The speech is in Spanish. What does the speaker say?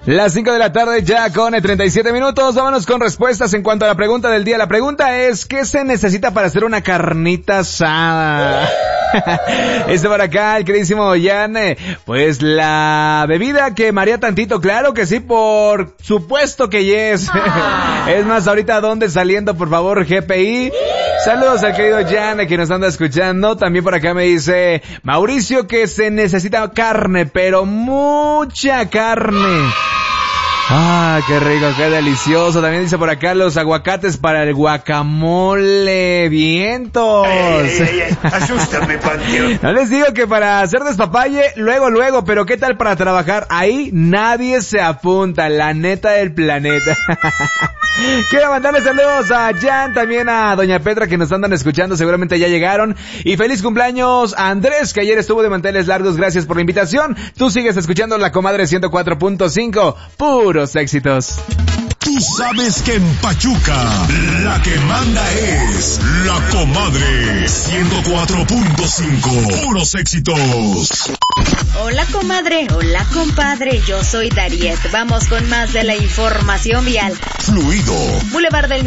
Las 5 de la tarde ya con 37 minutos. Vámonos con respuestas en cuanto a la pregunta del día. La pregunta es, ¿qué se necesita para hacer una carnita asada? Para acá, el queridísimo Jan, pues la bebida que maría tantito, claro que sí, por supuesto que yes. Es más, ahorita ¿dónde saliendo, por favor, GPI? Saludos al querido Jan, que nos anda escuchando. También por acá me dice Mauricio que se necesita carne, pero mucha carne. Ah, qué rico, qué delicioso. También dice por acá los aguacates para el guacamole. ¡Vientos! Asústame, Panteón. No les digo que para hacer despapalle, luego, pero ¿qué tal para trabajar? Ahí nadie se apunta, la neta del planeta. Quiero mandarle saludos a Jan, también a Doña Petra que nos andan escuchando, seguramente ya llegaron. Y feliz cumpleaños a Andrés, que ayer estuvo de manteles largos, gracias por la invitación. Tú sigues escuchando La Comadre 104.5, puros éxitos. Tú sabes que en Pachuca la que manda es La Comadre 104.5, puros éxitos. Hola comadre, hola compadre, yo soy Dariet. Vamos con más de la información vial. Fluido. Boulevard del